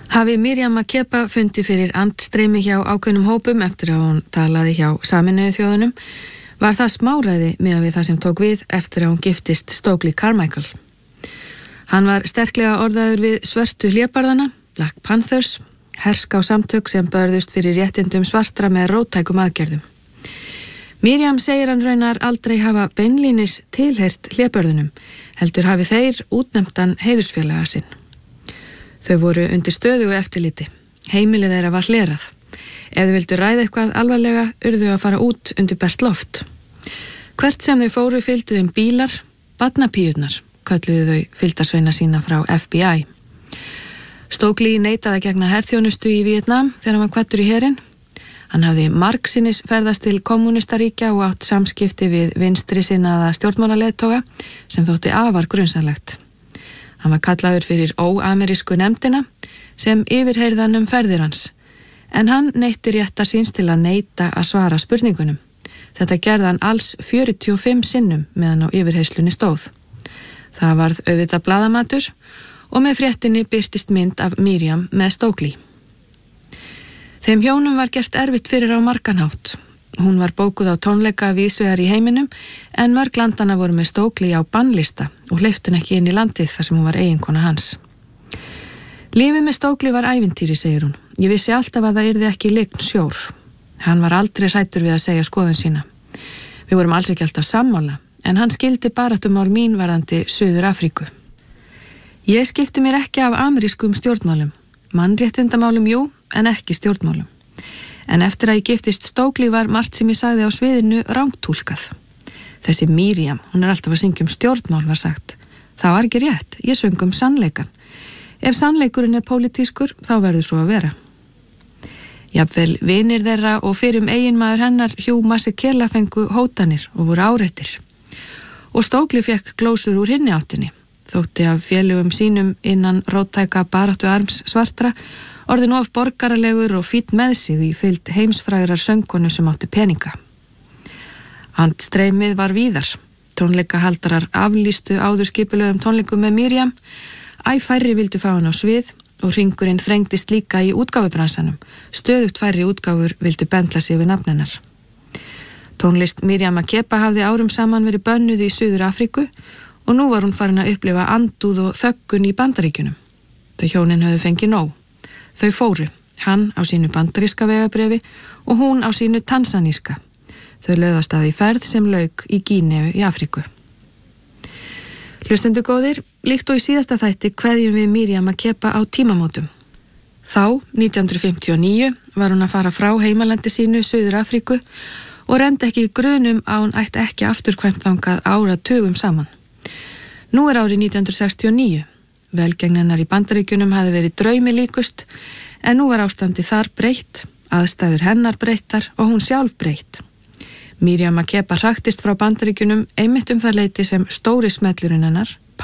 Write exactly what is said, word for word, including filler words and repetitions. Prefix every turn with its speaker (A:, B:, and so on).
A: Hafi Miriam Makeba fundi fyrir andstreymi hjá ákveðnum hópum eftir að hún talaði hjá Sameinuðu þjóðunum, var það smáræði miðað við það sem tók við eftir að hún giftist Stokely Carmichael. Hann var sterklega orðaður við svörtu hlébarðana, Black Panthers, herská samtök sem börðust fyrir réttindum svartra með róttækum aðgerðum. Miriam segir hann raunar aldrei hafa beinlínis tilheyrt hlébarðunum, heldur hafi þeir útnefndan heiðursfélaga sinn. Þau voru undir stöðugu eftirliti. Heimilið þeirra var hlerað. Ef þau vildu ræða eitthvað alvarlega, urðu að fara út undir bert loft. Hvert sem þau fóru fylgdu um bílar, barnapíurnar, kölluðu þau fylgdarsveina sína frá F B I. Stokely neitaði að gegna herþjónustu í Víetnam þegar hann var kvaddur í herinn. Hann hafði margsinnis ferðast til kommúnistaríkja og átt samskipti við vinstri sinnaða stjórnmálaleiðtoga sem þótti afar grunsamlegt. Hann var kallaður fyrir óamerísku nefndina sem yfirheyrðan um ferðir hans, en hann neytti réttar síns til að neita að svara spurningunum. Þetta gerði hann alls fjörutíu og fimm sinnum meðan á yfirheyslunni stóð. Það varð auðvitað blaðamatur og með fréttinni birtist mynd af Miriam með Stokely. Þeim hjónum var gert erfitt fyrir á margan hátt. Hún var bókuð á tónleika víðsvegar í heiminum en mörg landana voru með Stokely á bannlista og hleypti hann ekki inn í landið þar sem hún var eiginkona hans. Lífið með Stokely var ævintýri, segir hún. Ég vissi alltaf að það yrði ekki lygn sjór. Hann var aldrei hræddur við að segja skoðun sína. Við vorum alls ekki alltaf sammála, en hann skildi baráttumál mín varðandi Suður Afríku. Ég skipti mér ekki af amerískum stjórnmálum. Mannréttindamálum jú, en ekki stjórnmálum. En eftir að ég giftist Stokely var margt sem ég sagði á sviðinu rangtúlkað. Þessi Miriam, hún er alltaf að syngja um stjórnmál, var sagt. Það var ekki rétt, ég söng um sannleikan. Ef sannleikurinn er pólitískur, þá verður svo að vera. Jafnvel vinir þeirra og fyrrum eiginmaður hennar Hugh Masekela fengu hótanir og voru áreittir. Og Stokely fekk glósur úr hinni áttinni, þótti af félögum sínum innan róttæka baráttu arms svartra, orðin of borgaralegur og fínn með sig í fylgd heimsfrægrar söngkonu sem átti peninga. Andstreymið var víðar. Tónleikahaldarar aflýstu áður skipulögum tónleikum með Miriam. Æ færri vildu fá hann á svið og hringurinn þrengdist líka í útgáfubransanum. Stöðugt færri útgáfur vildu bendla sig við nafn hennar. Tónlist Miriam Makeba hafði árum saman verið bönnuð í Suður Afríku og nú var hún farin að upplifa andúð og þöggun í Bandaríkjunum. Þau hjónin höfðu fengið nóg. Þau fóru, hann á sínu bandaríska vegabrefi og hún á sínu tansaníska. Þau lögðast að í ferð sem lauk í Gíneu í Afríku. Hlustendur góðir, líkt og í síðasta þætti kveðjum við Miriam Makeba á tímamótum. Þá, nítján hundruð fimmtíu og níu, var hún að fara frá heimalandi sínu Suður Afríku og reyndi ekki grunum að hún ætti ekki afturkvæmt þangað áratugum saman. Nú er árið nítján hundruð sextíu og níu. Velgengni hennar í Bandaríkjunum hafði verið draumi líkust, en nú var ástandi þar breytt, aðstæður hennar breyttar og hún sjálf breytt. Miriam Makeba hraktist frá Bandaríkjunum einmitt um það leyti sem stóri smellurinn hennar,